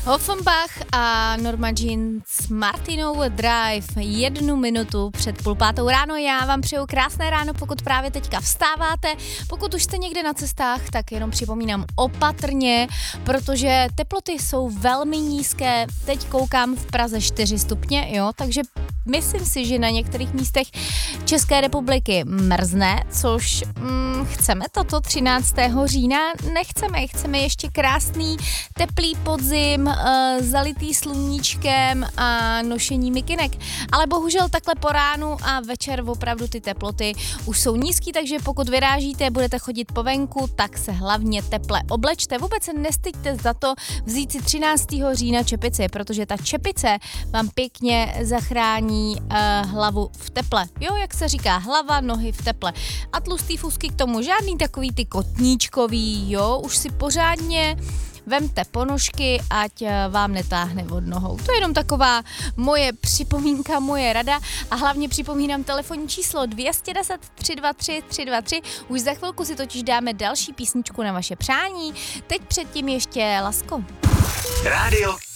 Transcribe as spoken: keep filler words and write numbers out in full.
Offenbach a Norma Jean s Martinou Drive jednu minutu před půl pátou ráno. Já vám přeju krásné ráno, pokud právě teďka vstáváte. Pokud už jste někde na cestách, tak jenom připomínám opatrně, protože teploty jsou velmi nízké. Teď koukám v Praze čtyři stupně, jo, takže myslím si, že na některých místech České republiky mrzne, což mm, chceme toto třináctého října, nechceme, chceme ještě krásný, teplý podzim, uh, zalitý sluníčkem a nošení mikinek. Ale bohužel takhle po ránu a večer opravdu ty teploty už jsou nízký, takže pokud vyrážíte, budete chodit po venku, tak se hlavně teple oblečte. Vůbec se nestyďte za to vzít si třináctého října čepici, protože ta čepice vám pěkně zachrání Uh, hlavu v teple. Jo, jak se říká, hlava, nohy v teple. A tlustý fusky k tomu, žádný takový ty kotníčkový, jo, už si pořádně vemte ponožky, ať vám netáhne od nohou. To je jenom taková moje připomínka, moje rada a hlavně připomínám telefonní číslo dvě deset tři dva tři tři dva tři. Už za chvilku si totiž dáme další písničku na vaše přání. Teď předtím ještě Lasko. Rádio